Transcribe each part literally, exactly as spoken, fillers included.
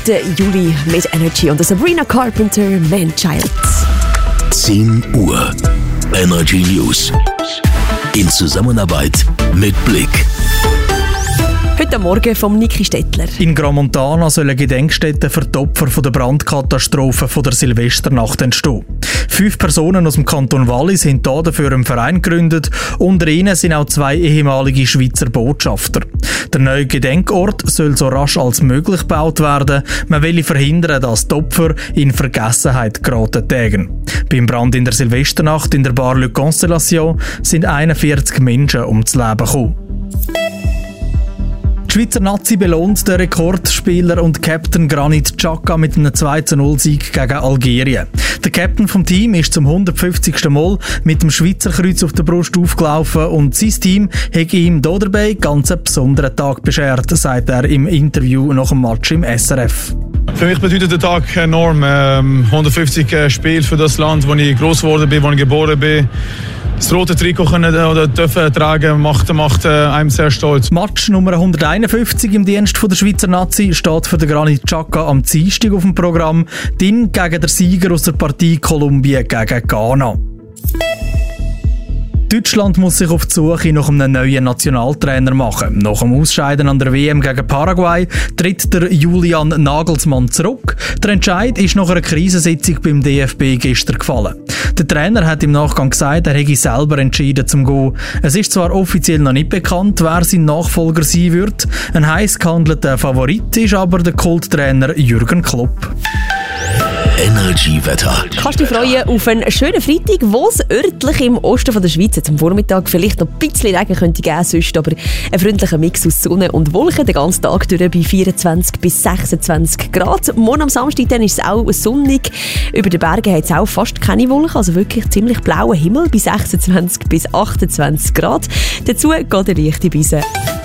der Juli mit Energy und Sabrina Carpenter, Man-Child. zehn Uhr. Energy News. In Zusammenarbeit mit Blick. Heute Morgen vom Niki Stettler. In Gramontana sollen Gedenkstätten für die Opfer von der Brandkatastrophe von der Silvesternacht entstehen. Fünf Personen aus dem Kanton Wallis sind hier dafür einen Verein gegründet. Unter ihnen sind auch zwei ehemalige Schweizer Botschafter. Der neue Gedenkort soll so rasch als möglich gebaut werden. Man will verhindern, dass die Opfer in Vergessenheit geraten tägen. Beim Brand in der Silvesternacht in der Bar Le Constellation sind einundvierzig Menschen ums Leben gekommen. Die Schweizer Nazi belohnt den Rekordspieler und Captain Granit Xhaka mit einem zwei zu null Sieg gegen Algerien. Der Captain vom Team ist zum hundertfünfzigsten Mal mit dem Schweizer Kreuz auf der Brust aufgelaufen und sein Team hat ihm hier dabei ganz einen besonderen Tag beschert, sagt er im Interview nach dem Match im S R F. Für mich bedeutet der Tag enorm. Ähm, hundertfünfzig äh, Spiele für das Land, wo ich groß geworden bin, wo ich geboren bin. Das rote Trikot können oder dürfen tragen, macht, macht äh, einem sehr stolz. Match Nummer hunderteinundfünfzig im Dienst von der Schweizer Nazi steht für den Granit Xhaka am Dienstag auf dem Programm. Dann gegen den Sieger aus der Partie Kolumbien gegen Ghana. Deutschland muss sich auf die Suche nach einem neuen Nationaltrainer machen. Nach dem Ausscheiden an der W M gegen Paraguay tritt der Julian Nagelsmann zurück. Der Entscheid ist nach einer Krisensitzung beim D F B gestern gefallen. Der Trainer hat im Nachgang gesagt, er hätte selber entschieden zum Gehen. Es ist zwar offiziell noch nicht bekannt, wer sein Nachfolger sein wird. Ein heiß gehandelter Favorit ist aber der Kulttrainer Jürgen Klopp. Energy-Wetter. Kannst du dich freuen auf einen schönen Freitag, wo es örtlich im Osten von der Schweiz zum Vormittag vielleicht noch ein bisschen Regen könnte geben, sonst aber ein freundlicher Mix aus Sonne und Wolken den ganzen Tag durch bei vierundzwanzig bis sechsundzwanzig Grad. Morgen am Samstag dann ist es auch sonnig. Über den Bergen hat es auch fast keine Wolken, also wirklich ziemlich blauer Himmel bei sechsundzwanzig bis achtundzwanzig Grad. Dazu geht eine leichte Brise.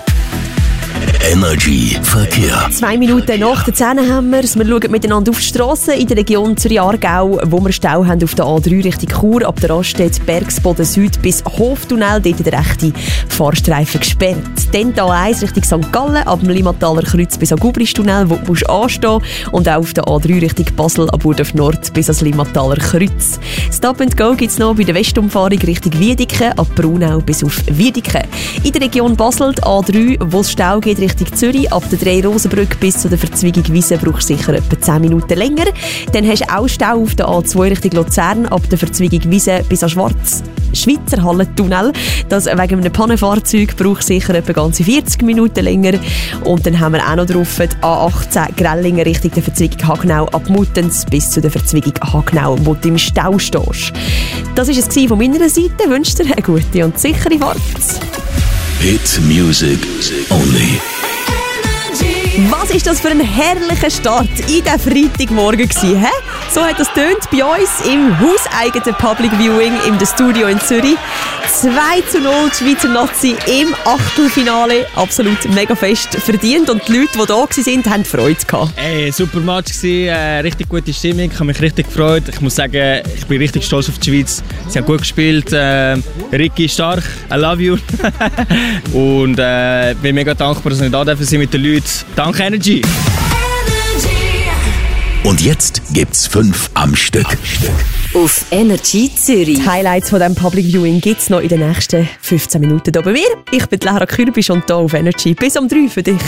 Energy Verkehr. Zwei Minuten nach der zehn haben wir es. Wir schauen miteinander auf die Strassen in der Region Zürich-Aargau, wo wir Stau haben auf der A drei Richtung Chur, ab der Raststätte Bergsboden Süd bis Hoftunnel, dort der rechte Fahrstreifen gesperrt. Dann die A eins Richtung Sankt Gallen, ab dem Limmataler Kreuz bis am Gubristunnel, wo du musst anstehen, und auch auf der A drei Richtung Basel, ab Burdorf Nord bis ans Limmataler Kreuz. Stop and Go gibt es noch bei der Westumfahrung Richtung Wiedeke, ab Braunau bis auf Wiedeke. In der Region Basel die A drei, wo es Stau geht Richtung Zürich, ab der Drei-Rosen-Brücke bis zu der Verzweigung Wiese brauchst du sicher etwa zehn Minuten länger. Dann hast du auch Stau auf der A zwei Richtung Luzern, ab der Verzweigung Wiese bis an Schwarz. Schweizer Hallentunnel. Das wegen einem Pannenfahrzeug braucht sicher etwa ganze vierzig Minuten länger. Und dann haben wir auch noch drauf die A achtzehn Grellingen Richtung der Verzweigung Hagnau ab Muttens bis zu der Verzweigung Hagnau, wo du im Stau stehst. Das war es von meiner Seite. Ich wünsche dir eine gute und sichere Fahrt. Hit Music Only. Was ist das für ein herrlicher Start in diesen Freitagmorgen gewesen, hä? So hat das tönt bei uns im hauseigenen Public Viewing im Studio in Zürich. zwei zu null die Schweizer Nazi im Achtelfinale. Absolut mega fest verdient. Und die Leute, die da waren, hatten Freude gehabt. Hey, super Match gewesen, äh, richtig gute Stimmung, ich habe mich richtig gefreut. Ich muss sagen, ich bin richtig stolz auf die Schweiz. Sie haben gut gespielt. Äh, Ricky stark, I love you. Und äh, bin mega dankbar, dass wir da sind mit den Leuten. Danke Energy. Und jetzt gibt's fünf am Stück. Auf Energy Zürich. Die Highlights von diesem Public Viewing gibt es noch in den nächsten fünfzehn Minuten hier bei mir. Ich bin Lara Kürbisch und hier auf Energy bis um drei für dich.